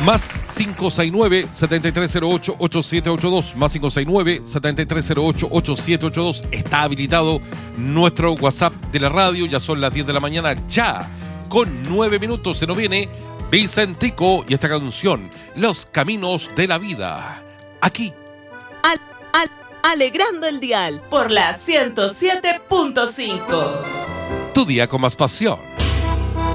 Más 569-7308-8782. Más 569-7308-8782. Está habilitado nuestro WhatsApp de la radio. Ya son las 10 de la mañana. Ya, con 9 minutos se nos viene Vicentico y esta canción, Los Caminos de la Vida. Aquí. Alegrando el dial por la 107.5. Tu día con más pasión.